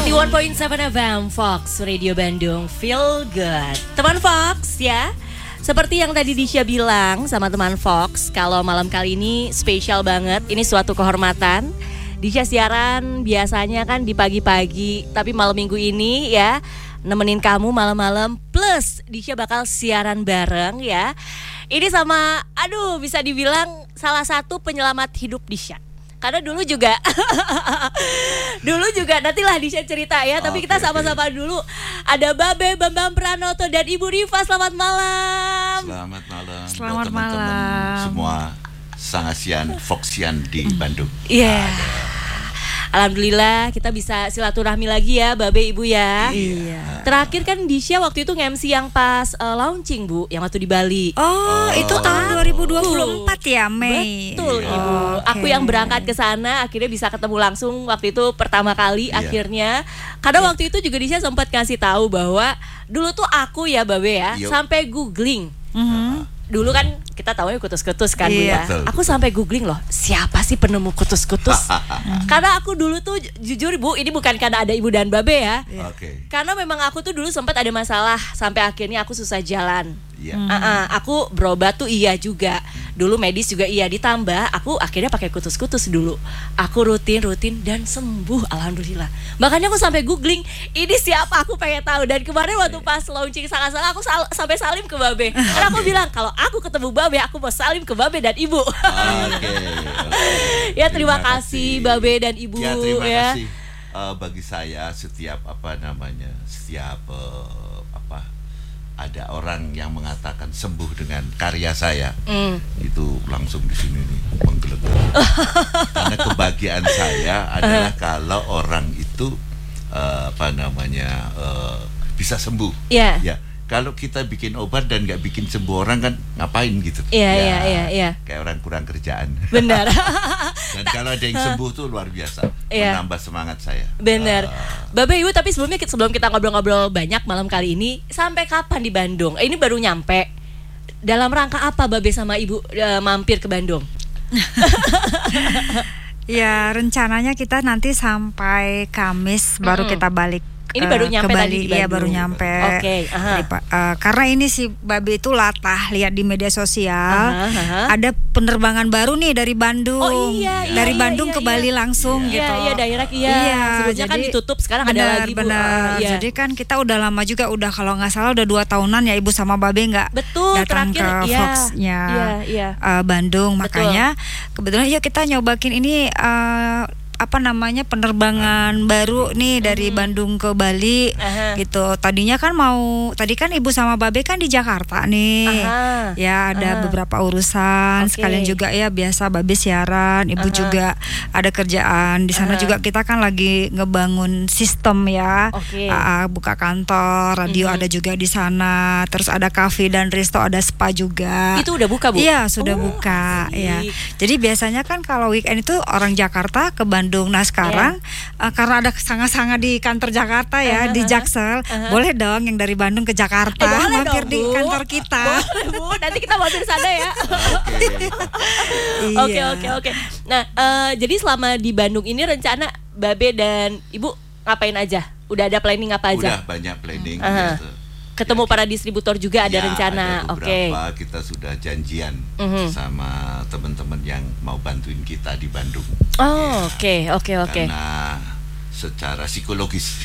91.7 FM Fox Radio Bandung, Feel Good. Teman Fox ya, seperti yang tadi Disha bilang sama teman Fox, kalau malam kali ini spesial banget. Ini suatu kehormatan. Disha siaran biasanya kan di pagi-pagi, tapi malam minggu ini ya nemenin kamu malam-malam. Plus Disha bakal siaran bareng ya. Ini sama, bisa dibilang salah satu penyelamat hidup Disha. Karena dulu juga nantilah Disha cerita ya. Tapi kita sama-sama dulu. Ada Babe Bambang Pranoto dan Ibu Rifa. Selamat malam. Selamat malam. Selamat buat teman-teman malam. semua Sangasian, Foxian di Bandung. Iya. Alhamdulillah kita bisa silaturahmi lagi ya Babe Ibu ya. Iya. Terakhir kan Disha waktu itu nge-MC yang pas launching Bu, yang waktu di Bali. Oh, itu tahun 2024 ya, Mei. Betul Ibu. Oke. Aku yang berangkat ke sana akhirnya bisa ketemu langsung waktu itu pertama kali akhirnya. Karena waktu itu juga Disha sempat kasih tahu bahwa dulu tuh aku ya Babe ya, sampai googling. Dulu kan kita tahunya kutus-kutus kan Bu ya. Betul, aku sampai googling loh, siapa sih penemu kutus-kutus? Karena aku dulu tuh jujur Bu, ini bukan karena ada Ibu dan Babe ya. Oke. Karena memang aku tuh dulu sempat ada masalah sampai akhirnya aku susah jalan. Iya. Aku berobat tuh iya juga. Dulu medis juga iya, ditambah aku akhirnya pakai kutus-kutus dulu. Aku rutin dan sembuh alhamdulillah. Makanya aku sampai googling, ini siapa, aku pengen tahu. Dan kemarin waktu pas launching salah-salah aku sampai salim ke Babe. Karena aku bilang kalau aku ketemu Babe aku mau salim ke Babe dan Ibu. Oke. Ya terima kasih Babe dan Ibu Ya, terima ya. kasih. Bagi saya setiap ada orang yang mengatakan sembuh dengan karya saya, itu langsung di sini nih menggelegar. Karena kebahagiaan saya adalah kalau orang itu bisa sembuh. Iya. Ya, kalau kita bikin obat dan nggak bikin sembuh orang kan ngapain gitu? Iya. Kayak orang kurang kerjaan. Benar. Dan kalau ada yang sembuh tuh luar biasa, menambah semangat saya. Benar. Babe Ibu, tapi sebelum kita ngobrol-ngobrol banyak malam kali ini, sampai kapan di Bandung? Ini baru nyampe. Dalam rangka apa Babe sama Ibu mampir ke Bandung? Ya, rencananya kita nanti sampai Kamis baru kita balik. Ini baru nyampe tadi di Bandung. Iya, baru nyampe. Oke. Karena ini si Babe itu latah lihat di media sosial. Ada penerbangan baru nih dari Bandung. Oh iya. Dari Bandung ke Bali langsung gitu. Iya, direct sebelumnya kan ditutup, sekarang ada lagi Bu. Benar. Jadi kan kita udah lama juga, udah kalau nggak salah udah 2 tahunan ya Ibu sama Babe nggak datang ke Fox-nya Bandung. Makanya kebetulan kita nyobain ini penerbangan baru nih dari Bandung ke Bali gitu. Tadi kan Ibu sama Babe kan di Jakarta nih. Ya ada beberapa urusan, sekalian juga ya biasa Babe siaran, Ibu juga ada kerjaan. Di sana juga kita kan lagi ngebangun sistem ya. Buka kantor, radio ada juga di sana. Terus ada kafe dan resto, ada spa juga. Itu udah buka Bu? Iya, sudah buka ya. Jadi biasanya kan kalau weekend itu orang Jakarta ke Bandung. Nah sekarang karena ada sanga-sanga di kantor Jakarta ya, di Jaksel, boleh dong yang dari Bandung ke Jakarta mampir di kantor kita. Boleh Bu, nanti kita mampir sana ya. Oke. Nah jadi selama di Bandung ini rencana Babe dan Ibu ngapain aja? Udah ada planning apa aja? Udah banyak planning. Ketemu para distributor juga ada rencana. Ada beberapa kita sudah janjian sama teman-teman yang mau bantuin kita di Bandung. Oke. Karena secara psikologis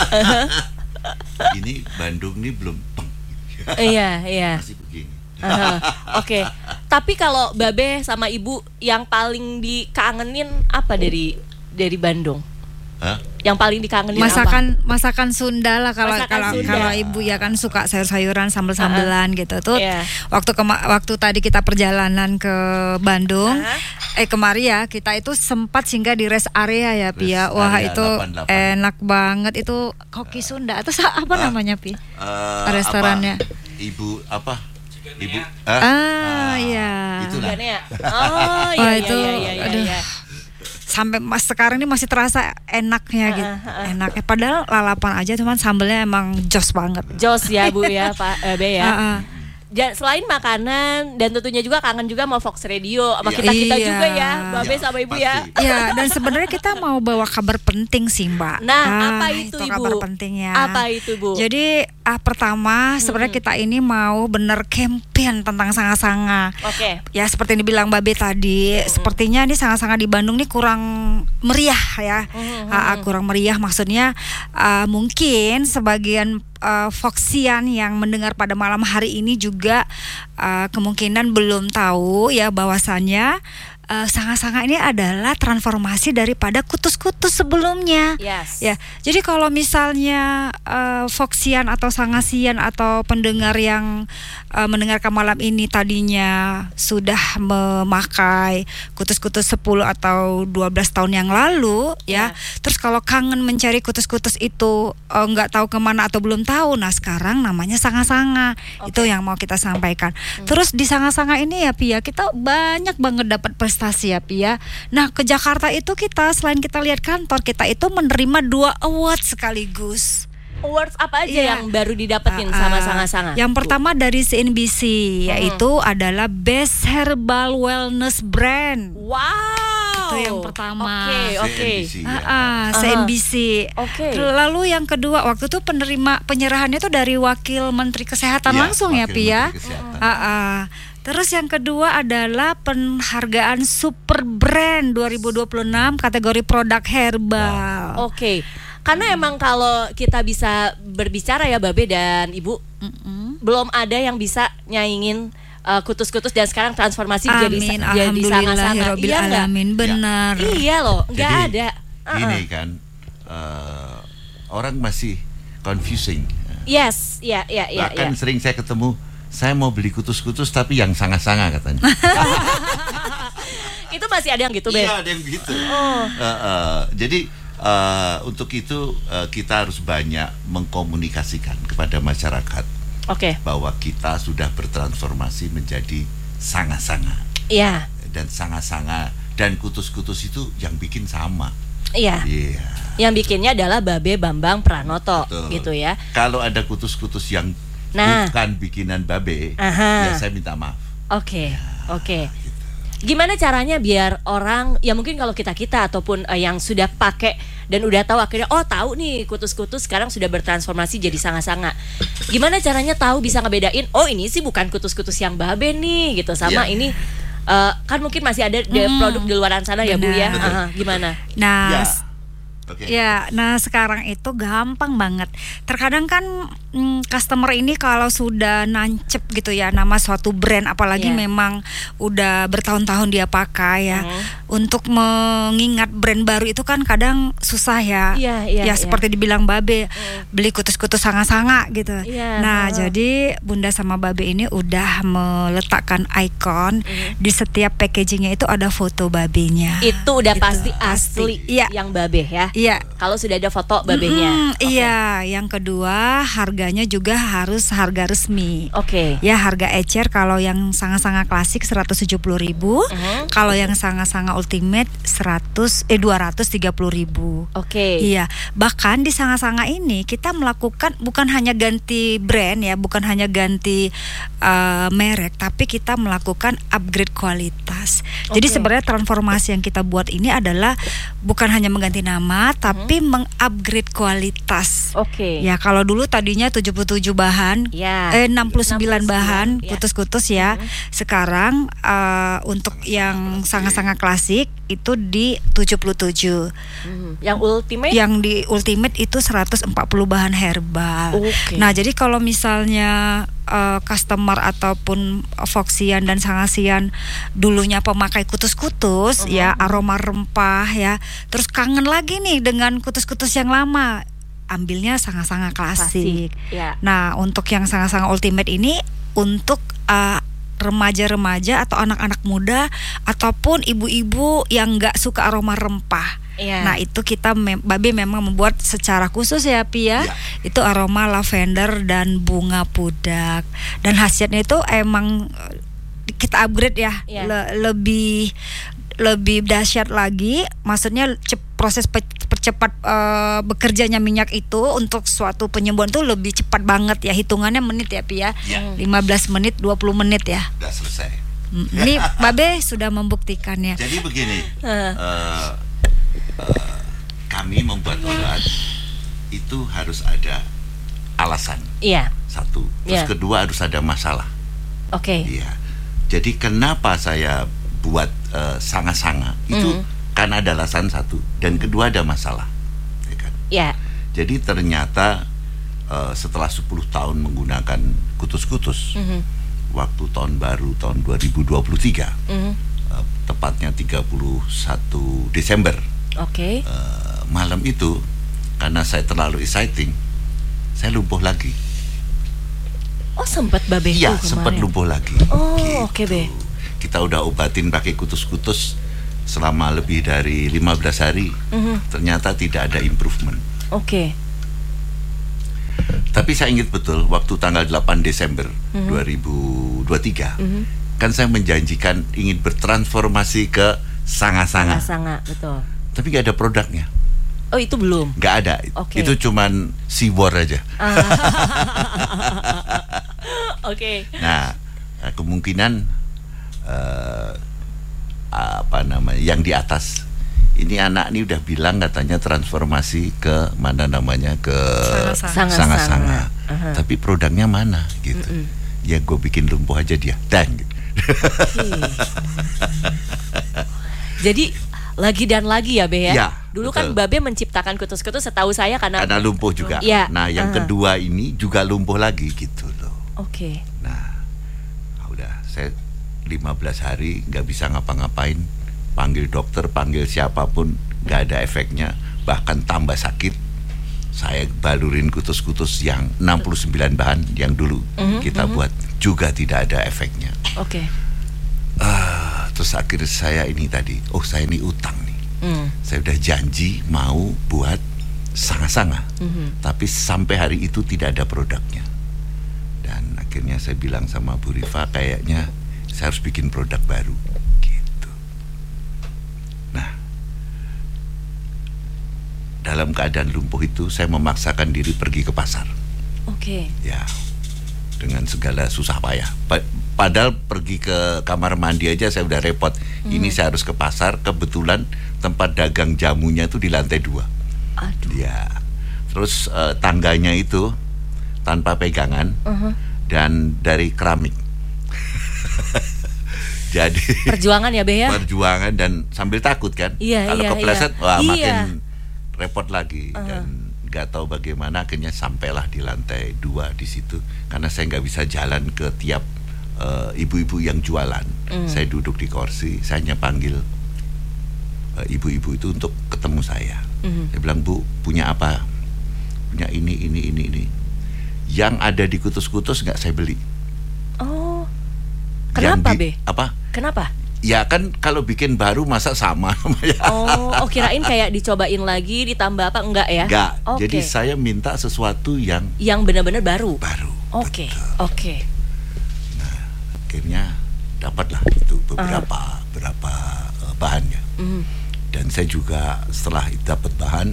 ini Bandung ini belum Iya. masih begini. Oke. Tapi kalau Babe sama Ibu yang paling dikangenin apa dari Bandung? Yang paling dikangenin masakan Sunda lah kalau Ibu ya kan suka sayur-sayuran, sambel-sambelan gitu tuh. Waktu tadi kita perjalanan ke Bandung, kemari ya kita itu sempat singgah di rest area ya Pi ya. Wah itu 88. Enak banget itu koki Sunda atau apa namanya Pi? Restorannya. Ibu iya. Itulah. Iya. Sampai sekarang ini masih terasa enaknya gitu. Enaknya padahal lalapan aja, cuman sambelnya emang jos banget. Jos ya Bu ya Pak Be ya. selain makanan dan tentunya juga kangen juga sama Fox Radio sama kita juga ya, Babe sama Ibu pasti. ya. Iya, dan sebenarnya kita mau bawa kabar penting sih, Mbak. Nah, apa itu Ibu? Kabar pentingnya. Apa itu, Bu? Jadi pertama sebenarnya kita ini mau bener campaign tentang sanga-sanga. Oke. Ya seperti yang dibilang Babe tadi, sepertinya ini sanga-sanga di Bandung nih kurang meriah ya. Kurang meriah maksudnya mungkin sebagian Foxian yang mendengar pada malam hari ini juga kemungkinan belum tahu ya bahwasannya sanga-sanga ini adalah transformasi daripada kutus-kutus sebelumnya. Yes. Ya, jadi kalau misalnya Foxian atau Sangasian atau pendengar yang mendengarkan malam ini tadinya sudah memakai kutus-kutus 10 atau 12 tahun yang lalu, ya. Terus kalau kangen mencari kutus-kutus itu nggak tahu kemana atau belum tahu, nah sekarang namanya sanga-sanga. Itu yang mau kita sampaikan. Terus di sanga-sanga ini ya Pia, kita banyak banget dapat prestasi ya Pia. Nah ke Jakarta itu kita selain kita lihat kantor, kita itu menerima 2 award sekaligus. Awards apa aja yang baru didapetin sama sanga-sanga? Yang pertama dari CNBC, yaitu adalah Best Herbal Wellness Brand. Wow. Itu yang pertama. Oke. CNBC. Oke. Lalu yang kedua, waktu itu penyerahannya itu dari Wakil Menteri Kesehatan langsung ya Pia. Terus yang kedua adalah penghargaan Super Brand 2026 kategori produk herbal. Oke. Karena emang kalau kita bisa berbicara ya Babe dan Ibu, belum ada yang bisa nyaingin kutus-kutus dan sekarang transformasi jadi sanga-sanga. Iya enggak? Benar. Iya loh, enggak ada. Ini kan orang masih confusing. Yes, iya. Bahkan sering saya ketemu, saya mau beli kutus-kutus tapi yang sanga-sanga katanya. Itu masih ada yang gitu, Be? Iya, ada yang gitu. Jadi untuk itu kita harus banyak mengkomunikasikan kepada masyarakat bahwa kita sudah bertransformasi menjadi sanga-sanga. Iya. Dan sanga-sanga dan kutus-kutus itu yang bikin sama. Iya. Yang bikinnya adalah Babe Bambang Pranoto. Betul. Gitu ya. Kalau ada kutus-kutus yang bukan bikinan Babe, ya saya minta maaf. Oke. Gimana caranya biar orang, ya mungkin kalau kita ataupun yang sudah pakai dan udah tahu akhirnya tahu nih kutus-kutus sekarang sudah bertransformasi jadi sanga-sanga. Gimana caranya tahu bisa ngebedain ini sih bukan kutus-kutus yang Babe nih gitu sama ini kan mungkin masih ada produk di luaran sana ya Bu ya. Gimana? Nah, nah sekarang itu gampang banget. Terkadang kan customer ini kalau sudah nancep gitu ya nama suatu brand, apalagi memang udah bertahun-tahun dia pakai ya, untuk mengingat brand baru itu kan kadang susah ya. Seperti dibilang Babe, beli kutus-kutus sanga-sanga gitu. Jadi Bunda sama Babe ini udah meletakkan ikon di setiap packagingnya itu ada foto Babenya. Itu udah pasti asli yang Babe ya. Iya. Kalau sudah ada foto Babenya. Iya. Yang kedua harganya juga harus harga resmi. Ya harga ecer kalau yang sanga-sanga klasik 170.000, kalau yang sanga-sanga ultimate 230.000. Iya. Bahkan di sanga-sanga ini kita melakukan bukan hanya ganti brand ya, bukan hanya ganti merek, tapi kita melakukan upgrade kualitas. Jadi sebenarnya transformasi yang kita buat ini adalah bukan hanya mengganti nama, tapi mengupgrade kualitas. Ya kalau dulu tadinya 77 bahan, 69 bahan kutus-kutus ya. Sekarang untuk yang sanga-sanga klasik itu di 77. Yang ultimate? Yang di ultimate itu 140 bahan herbal. Nah jadi kalau misalnya customer ataupun Foxian dan Sangasian dulunya pemakai kutus-kutus ya, aroma rempah ya, terus kangen lagi nih dengan kutus-kutus yang lama, ambilnya sanga-sanga klasik. Nah untuk yang sanga-sanga ultimate ini untuk remaja-remaja atau anak-anak muda ataupun ibu-ibu yang nggak suka aroma rempah. Nah itu kita Babe memang membuat secara khusus ya Pia. Itu aroma lavender dan bunga pudak. Dan khasiatnya itu emang kita upgrade ya, lebih dahsyat lagi. Maksudnya proses cepat bekerjanya minyak itu untuk suatu penyembuhan tuh lebih cepat banget ya, hitungannya menit ya Pi ya. 15 menit 20 menit ya. Udah selesai. Ini Babe sudah membuktikannya. Jadi begini, kami membuat obat itu harus ada alasan. Iya. Satu. Terus kedua harus ada masalah. Oke. Iya. Jadi kenapa saya buat sanga-sanga itu karena ada alasan satu dan kedua ada masalah. Ya kan? Iya. Jadi ternyata setelah 10 tahun menggunakan kutus-kutus, waktu tahun baru tahun 2023, tepatnya 31 Desember. Oke. Malam itu karena saya terlalu exciting, saya lumpuh lagi. Oh, sempat Babe? Iya, sempat lumpuh lagi. Oh, gitu. oke, Be. Kita udah obatin pakai kutus-kutus selama lebih dari 15 hari. Ternyata tidak ada improvement. Oke. Tapi saya ingat betul waktu tanggal 8 Desember 2023, kan saya menjanjikan ingin bertransformasi ke sanga-sanga. Sanga, betul. Tapi gak ada produknya. Oh, itu belum? Gak ada. Okay. Itu cuman seawar aja. Oke. Nah, kemungkinan yang di atas ini anak ini udah bilang katanya transformasi ke mana namanya, ke sanga-sanga. Tapi produknya mana gitu. Ya gue bikin lumpuh aja dia. Dan gitu. Jadi lagi dan lagi ya Be ya? Ya, dulu betul. kan Babe menciptakan kutus-kutus setahu saya karena lumpuh juga. Ya. Nah yang kedua ini juga lumpuh lagi gitu loh. Oke. Nah udah saya 15 hari gak bisa ngapa-ngapain, panggil dokter, panggil siapapun gak ada efeknya, bahkan tambah sakit. Saya balurin kutus-kutus yang 69 bahan yang dulu kita buat juga tidak ada efeknya. Oke. Terus akhirnya saya ini tadi, saya ini utang nih. Saya udah janji mau buat sanga-sanga, tapi sampai hari itu tidak ada produknya. Dan akhirnya saya bilang sama Bu Rifa, kayaknya saya harus bikin produk baru gitu. Nah, dalam keadaan lumpuh itu saya memaksakan diri pergi ke pasar. Oke. Ya, dengan segala susah payah. Padahal pergi ke kamar mandi aja saya udah repot. Ini saya harus ke pasar, kebetulan tempat dagang jamunya itu di lantai 2. Aduh. Ya. Terus tangganya itu tanpa pegangan dan dari keramik. Jadi perjuangan ya Be ya? Perjuangan dan sambil takut kan. Kalau kepleset makin repot lagi. Dan nggak tahu bagaimana akhirnya sampailah di lantai 2 di situ karena saya nggak bisa jalan ke tiap ibu-ibu yang jualan. Saya duduk di kursi, saya hanya panggil ibu-ibu itu untuk ketemu saya. Saya bilang, Bu, punya apa? Punya ini. Yang ada di kutus-kutus nggak saya beli. Oh, kenapa Be? Apa? Kenapa? Ya kan kalau bikin baru masa sama namanya. Oh, kirain kayak dicobain lagi ditambah apa enggak ya? Enggak. Okay. Jadi saya minta sesuatu yang benar-benar baru. Oke. Nah, akhirnya dapatlah itu beberapa bahannya. Dan saya juga setelah dapat bahan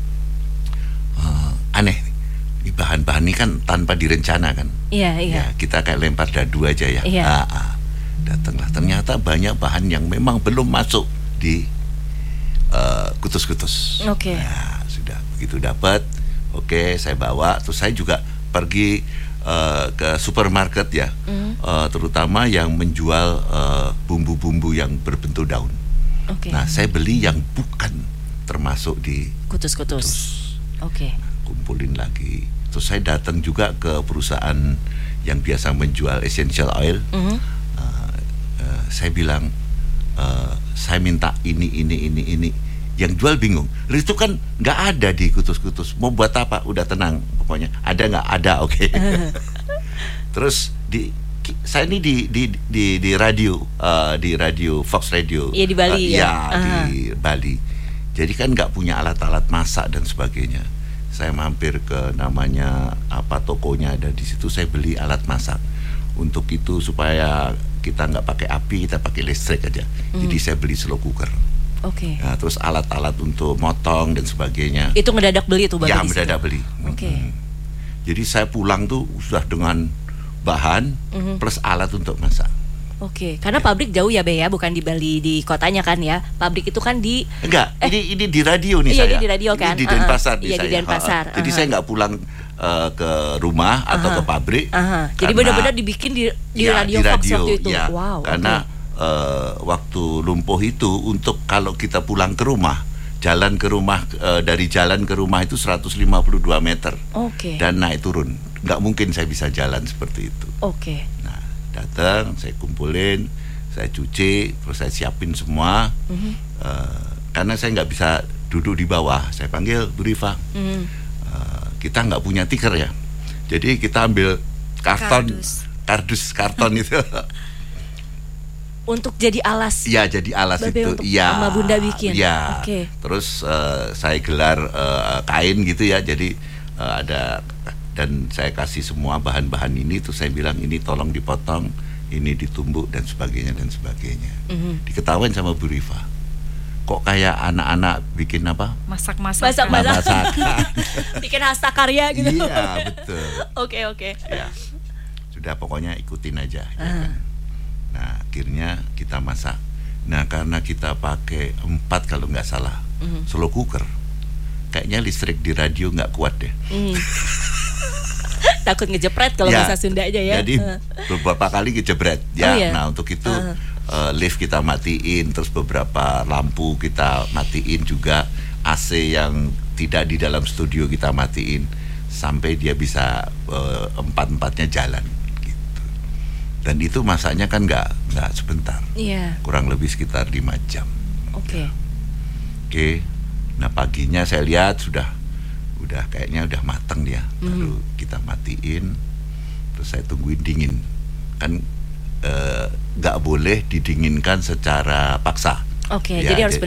aneh. Ini bahan-bahan ini kan tanpa direncana kan. Iya. Ya, kita kayak lempar dadu aja ya. Iya. Datanglah, ternyata banyak bahan yang memang belum masuk di kutus-kutus. Oke. Nah, sudah begitu dapat, saya bawa. Terus saya juga pergi ke supermarket ya, terutama yang menjual bumbu-bumbu yang berbentuk daun. Nah, saya beli yang bukan termasuk di kutus-kutus. Oke. Kumpulin lagi. Terus saya datang juga ke perusahaan yang biasa menjual essential oil. Saya bilang, saya minta ini. Yang jual bingung. Itu kan nggak ada di kutus-kutus. Mau buat apa? Udah tenang. Pokoknya ada nggak? Ada, oke. Terus saya ini di radio, di radio Fox Radio. Iya di Bali ya. Di Bali. Jadi kan nggak punya alat-alat masak dan sebagainya. Saya mampir ke namanya tokonya ada di situ. Saya beli alat masak. Untuk itu supaya kita nggak pakai api, kita pakai listrik aja. Jadi saya beli slow cooker. Oke. Nah, terus alat-alat untuk motong dan sebagainya. Itu ngedadak beli tuh Babe Ya, di situ? mendadak beli. Oke. Jadi saya pulang tuh sudah dengan bahan plus alat untuk masak. Oke, karena pabrik jauh ya Be ya, bukan di Bali di kotanya kan ya. Pabrik itu kan di Enggak, ini di radio nih iya, saya. ini di radio kan? Ini di Denpasar nih Iya, saya. di Denpasar. Jadi saya nggak pulang ke rumah atau ke pabrik. Jadi benar-benar dibikin di ya, radio di Fox radio, waktu itu. ya. Wow. Karena waktu lumpuh itu untuk kalau kita pulang ke rumah, jalan ke rumah dari jalan ke rumah itu 152 meter. Oke. Dan naik turun. Nggak mungkin saya bisa jalan seperti itu. Oke. Nah, datang, saya kumpulin, saya cuci, terus saya siapin semua. Karena saya nggak bisa duduk di bawah, saya panggil Bu Rifa. Kita nggak punya tikar ya, jadi kita ambil kardus karton itu. Untuk jadi alas. Iya, jadi alas Babe itu. untuk Iya. sama Bunda bikin. Iya. Oke. Terus saya gelar kain gitu ya, jadi ada, dan saya kasih semua bahan-bahan ini, tuh saya bilang ini tolong dipotong, ini ditumbuk dan sebagainya dan sebagainya. Diketawain sama Bu Rifa, kok kayak anak-anak bikin apa? Masak-masak. Masakan. Bikin hasta karya gitu. Iya, betul. Oke. Ya, sudah pokoknya ikutin aja. Ya kan? Nah, akhirnya kita masak. Nah, karena kita pakai 4 kalau nggak salah, slow cooker, kayaknya listrik di radio nggak kuat deh. Takut ngejepret kalau bahasa Sunda aja ya. Jadi beberapa kali ngejebret ya. Oh, iya? Nah, untuk itu lift kita matiin, terus beberapa lampu kita matiin juga, AC yang tidak di dalam studio kita matiin sampai dia bisa 4-4-nya jalan gitu. Dan itu masaknya kan nggak sebentar. Iya. Kurang lebih sekitar 5 jam. Oke. Oke. Nah, paginya saya lihat udah kayaknya udah matang dia. Lalu kita matiin, terus saya tungguin dingin. Kan nggak boleh didinginkan secara paksa. Oke, Ya, jadi harus